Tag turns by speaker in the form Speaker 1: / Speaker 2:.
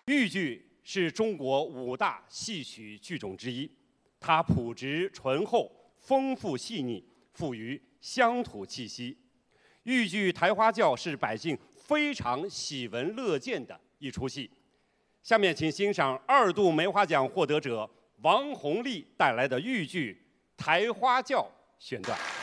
Speaker 1: 豫剧是中国5大戏曲剧种之一，它朴质醇厚、丰富细腻，富于乡土气息。豫剧《抬花轿》是百姓非常喜闻乐见的一出戏。下面请欣赏2度梅花奖获得者王红丽带来的豫剧《抬花轿》选段。